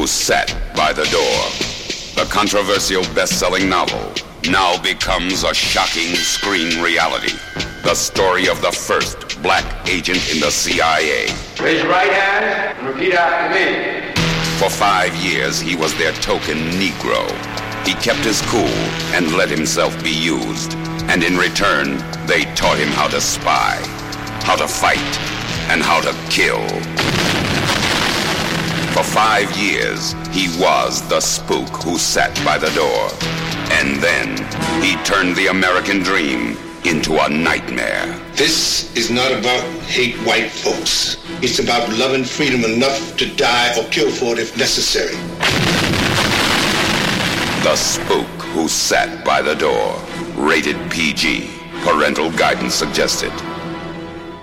Who Sat by the Door. The controversial best-selling novel now becomes a shocking screen reality. The story of the first black agent in the CIA. Raise your right hand and repeat after me. For 5 years, he was their token Negro. He kept his cool and let himself be used. And in return, they taught him how to spy, how to fight, and how to kill. For 5 years, he was the spook who sat by the door. And then, he turned the American dream into a nightmare. This is not about hate white folks. It's about loving freedom enough to die or kill for it if necessary. The Spook Who Sat by the Door. Rated PG. Parental guidance suggested.